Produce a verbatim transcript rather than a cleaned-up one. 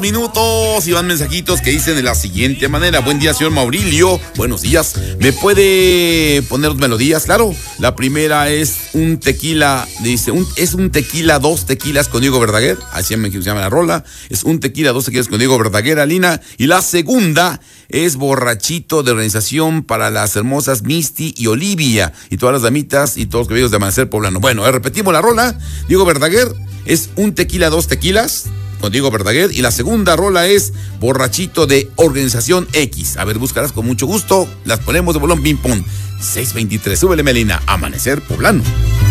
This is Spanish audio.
minutos y van mensajitos que dicen de la siguiente manera. Buen día, señor Maurilio. Buenos días. ¿Me puede poner dos melodías? Claro. La primera es un tequila, dice, un, es un tequila, dos tequilas con Diego Verdaguer. Así se llama la rola. Es un tequila, dos tequilas con Diego Verdaguer, Alina. Y la segunda es Borrachito de Organización para las hermosas Misty y Olivia. Y todas las damitas y todos los caballeros de Amanecer Poblano. Bueno, repetimos la rola. Diego Verdaguer es un tequila, dos tequilas con Diego Verdaguer. Y la segunda rola es Borrachito de Organización X. A ver, búscalas con mucho gusto. Las ponemos de bolón ping pong. seis veintitrés. Súbele, Melina. Amanecer Poblano.